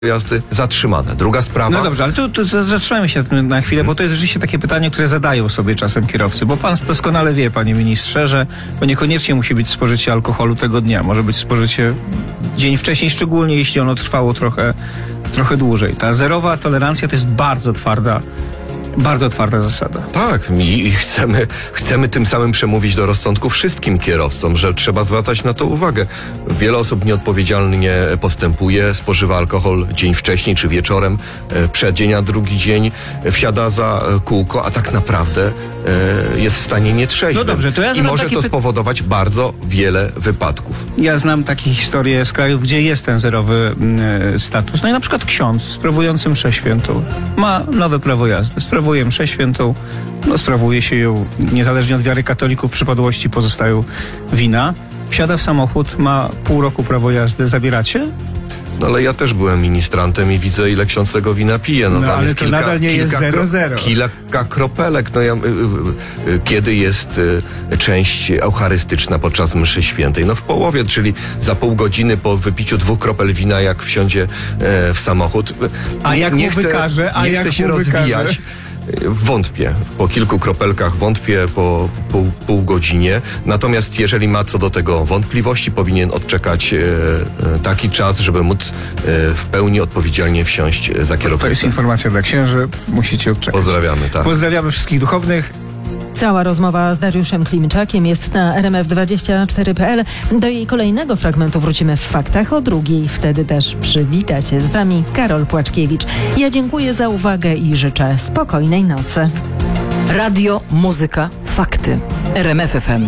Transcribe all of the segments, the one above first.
jazdy zatrzymane. Druga sprawa... No dobrze, ale tu zatrzymajmy się na chwilę, bo to jest rzeczywiście takie pytanie, które zadają sobie czasem kierowcy, bo pan doskonale wie, panie ministrze, że to niekoniecznie musi być spożycie alkoholu tego dnia. Może być spożycie dzień wcześniej, szczególnie jeśli ono trwało trochę dłużej. Ta zerowa tolerancja to jest bardzo twarda zasada. Tak, i chcemy tym samym przemówić do rozsądku wszystkim kierowcom, że trzeba zwracać na to uwagę. Wiele osób nieodpowiedzialnie postępuje, spożywa alkohol dzień wcześniej czy wieczorem, przeddzień, a drugi dzień wsiada za kółko, a tak naprawdę jest w stanie nietrzeźwym. No dobrze, to ja I może to spowodować bardzo wiele wypadków. Ja znam takie historie z krajów, gdzie jest ten zerowy status. No i na przykład ksiądz sprawujący mszę świętą ma nowe prawo jazdy. Sprawuje mszę świętą, sprawuje się ją niezależnie od wiary katolików, przypadłości pozostają wina. Wsiada w samochód, ma pół roku prawo jazdy. Zabieracie? No ale ja też byłem ministrantem i widzę, ile ksiądz tego wina pije. No ale to nadal nie jest 0-0. Kilka kropelek. Kiedy jest część eucharystyczna podczas mszy świętej? No w połowie, czyli za pół godziny po wypiciu 2 kropel wina, jak wsiądzie w samochód. A jak mu wykaże? Nie chce się rozwijać. Wątpię. Po kilku kropelkach wątpię, po pół godzinie. Natomiast jeżeli ma co do tego wątpliwości, powinien odczekać taki czas, żeby móc w pełni odpowiedzialnie wsiąść za kierownicę. To jest informacja dla księży. Musicie odczekać. Pozdrawiamy, tak. Pozdrawiamy wszystkich duchownych. Cała rozmowa z Dariuszem Klimczakiem jest na rmf24.pl. Do jej kolejnego fragmentu wrócimy w faktach o 2:00. Wtedy też przywita się z wami Karol Płaczkiewicz. Ja dziękuję za uwagę i życzę spokojnej nocy. Radio, muzyka, fakty. RMF FM.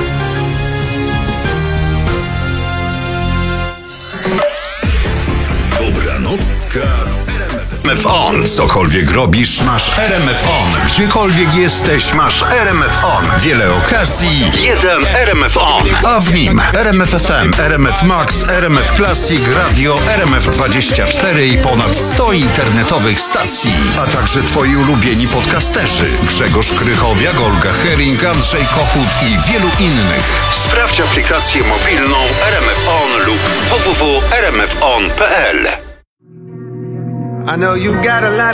Dobranocka. RMF On. Cokolwiek robisz, masz RMF On. Gdziekolwiek jesteś, masz RMF On. Wiele okazji, jeden RMF On. A w nim RMF FM, RMF Max, RMF Classic, Radio RMF24 i ponad 100 internetowych stacji. A także twoi ulubieni podcasterzy. Grzegorz Krychowiak, Olga Hering, Andrzej Kochut i wielu innych. Sprawdź aplikację mobilną RMF On lub www.rmfon.pl. I know you got a lot